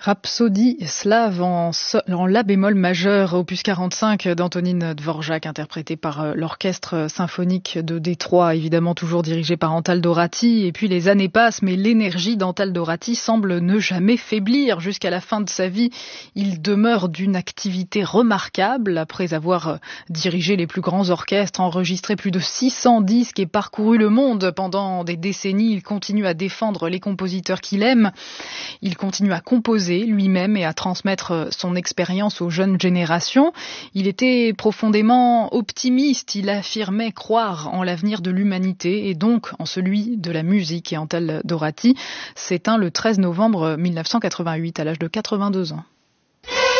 Rhapsodie slave en la bémol majeur, opus 45 d'Antonín Dvořák, interprété par l'Orchestre symphonique de Détroit, évidemment toujours dirigé par Antal Doráti. Et puis les années passent, mais l'énergie d'Antal Doráti semble ne jamais faiblir. Jusqu'à la fin de sa vie, il demeure d'une activité remarquable. Après avoir dirigé les plus grands orchestres, enregistré plus de 600 disques et parcouru le monde pendant des décennies, il continue à défendre les compositeurs qu'il aime. Il continue à composer lui-même et à transmettre son expérience aux jeunes générations. Il était profondément optimiste, il affirmait croire en l'avenir de l'humanité et donc en celui de la musique. Et Antal Doráti s'éteint le 13 novembre 1988 à l'âge de 82 ans.